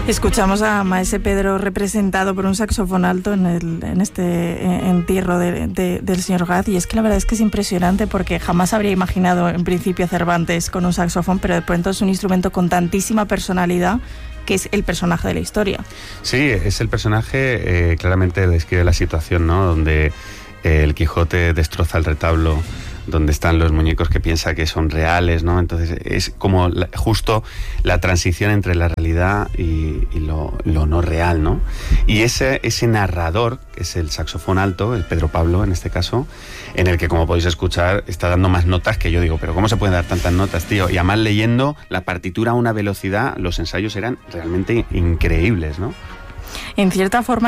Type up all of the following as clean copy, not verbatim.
Escuchamos a Maese Pedro representado por un saxofón alto en este entierro del señor Gaz, y es que la verdad es que es impresionante porque jamás habría imaginado en principio a Cervantes con un saxofón, pero de pronto es un instrumento con tantísima personalidad que es el personaje de la historia. Sí, es el personaje, claramente describe la situación, ¿no? Donde el Quijote destroza el retablo donde están los muñecos que piensa que son reales, ¿no? Entonces es como justo la transición entre la realidad y lo no real, ¿no? Y ese narrador, que es el saxofón alto, el Pedro Pablo en este caso, en el que, como podéis escuchar, está dando más notas que yo digo, pero ¿cómo se pueden dar tantas notas, tío? Y además leyendo la partitura a una velocidad, los ensayos eran realmente increíbles, ¿no? En cierta forma,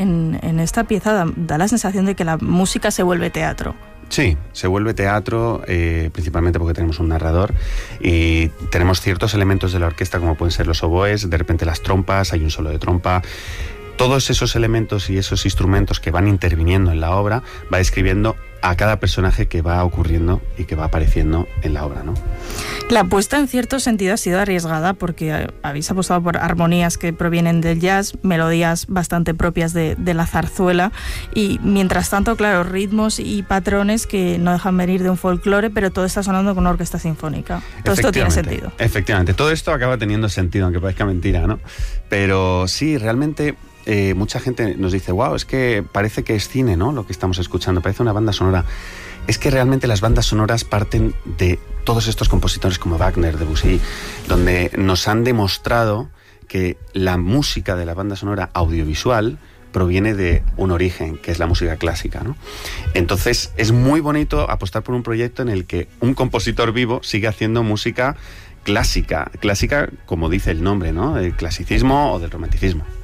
en esta pieza da la sensación de que la música se vuelve teatro. Sí, se vuelve teatro, principalmente porque tenemos un narrador y tenemos ciertos elementos de la orquesta, como pueden ser los oboes, de repente las trompas, hay un solo de trompa. Todos esos elementos y esos instrumentos que van interviniendo en la obra va describiendo a cada personaje que va ocurriendo y que va apareciendo en la obra, ¿no? La apuesta en cierto sentido ha sido arriesgada porque habéis apostado por armonías que provienen del jazz, melodías bastante propias de la zarzuela y mientras tanto, claro, ritmos y patrones que no dejan venir de un folclore, pero todo está sonando con una orquesta sinfónica. Todo esto tiene sentido. Efectivamente, todo esto acaba teniendo sentido, aunque parezca mentira, ¿no? Pero sí, realmente... mucha gente nos dice, wow, es que parece que es cine, ¿no? Lo que estamos escuchando, parece una banda sonora. Es que realmente las bandas sonoras parten de todos estos compositores como Wagner, Debussy, donde nos han demostrado que la música de la banda sonora audiovisual proviene de un origen, que es la música clásica, ¿no? Entonces es muy bonito apostar por un proyecto en el que un compositor vivo sigue haciendo música clásica como dice el nombre, ¿no? Del clasicismo o del romanticismo.